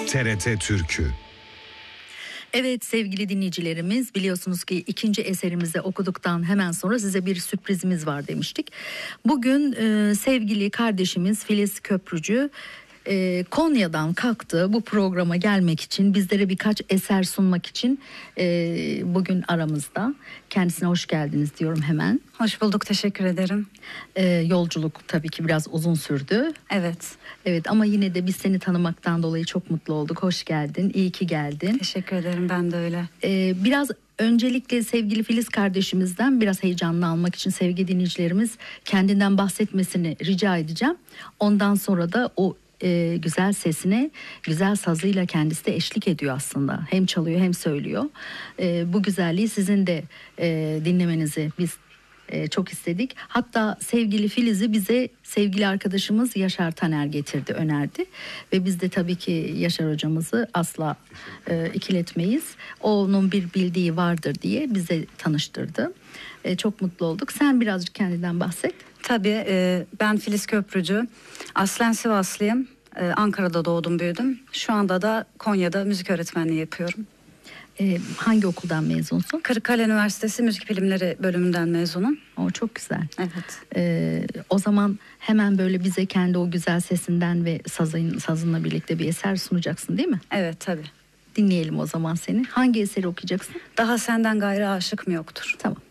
TRT Türkü. Evet sevgili dinleyicilerimiz, biliyorsunuz ki ikinci eserimizi okuduktan hemen sonra size bir sürprizimiz var demiştik. Bugün sevgili kardeşimiz Filiz Köprücü Konya'dan kalktı bu programa gelmek için, bizlere birkaç eser sunmak için bugün aramızda. Kendisine hoş geldiniz diyorum hemen. Hoş bulduk, teşekkür ederim. Yolculuk tabii ki biraz uzun sürdü. Evet. Evet, ama yine de biz seni tanımaktan dolayı çok mutlu olduk. Hoş geldin, iyi ki geldin. Teşekkür ederim, ben de öyle. Biraz öncelikle sevgili Filiz kardeşimizden biraz heyecanını almak için sevgili dinleyicilerimiz kendinden bahsetmesini rica edeceğim. Ondan sonra da o güzel sesine, güzel sazıyla kendisi de eşlik ediyor aslında. Hem çalıyor hem söylüyor. Bu güzelliği sizin de dinlemenizi biz çok istedik. Hatta sevgili Filiz'i bize sevgili arkadaşımız Yaşar Taner getirdi, önerdi. Ve biz de tabii ki Yaşar hocamızı asla ikiletmeyiz. Onun bir bildiği vardır diye bize tanıştırdı. Çok mutlu olduk. Sen birazcık kendinden bahset. Tabii, ben Filiz Köprücü. Aslen Sivaslıyım. Ankara'da doğdum, büyüdüm. Şu anda da Konya'da müzik öğretmenliği yapıyorum. Hangi okuldan mezunsun? Kırıkkale Üniversitesi Müzik Bilimleri bölümünden mezunum. O çok güzel. Evet. O zaman hemen böyle bize kendi o güzel sesinden ve sazınla birlikte bir eser sunacaksın değil mi? Evet, tabii. Dinleyelim o zaman seni. Hangi eseri okuyacaksın? Daha senden gayrı aşık mı yoktur? Tamam.